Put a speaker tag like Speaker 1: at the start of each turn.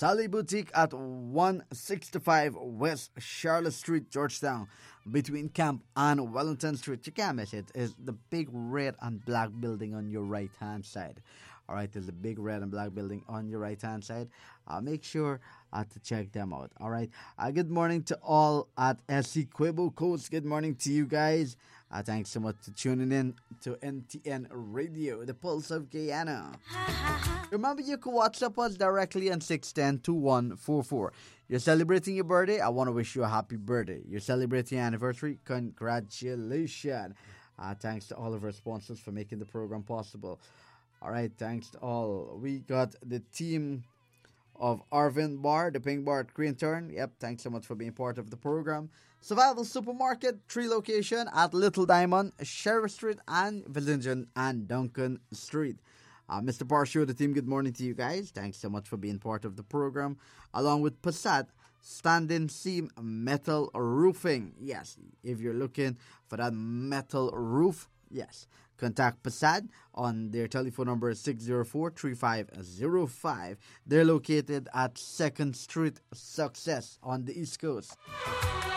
Speaker 1: Sally Boutique at 165 West Charlotte Street, Georgetown, between Camp and Wellington Street. You can't miss it. It's the big red and black building on your right hand side. All right, there's a big red and black building on your right hand side. Make sure to check them out. All right. Good morning to all at SC Quebo Coast. Good morning to you guys. Thanks so much for tuning in to NTN Radio, the Pulse of Guyana. Remember, you can WhatsApp us directly on 610-2144. You're celebrating your birthday? I want to wish you a happy birthday. You're celebrating your anniversary? Congratulations. Thanks to all of our sponsors for making the program possible. All right, thanks to all. We got the team of Arvin Bar, the Pink Bar at Green Turn. Yep, thanks so much for being part of the program. Survival Supermarket, 3 location at Little Diamond, Sheriff Street, and Villingen and Duncan Street. Mr. Parshow, the team, good morning to you guys. Thanks so much for being part of the program. Along with Passat, Standing Seam Metal Roofing. Yes, if you're looking for that metal roof, yes, contact Passat on their telephone number 604-3505. They're located at 2nd Street Success on the East Coast.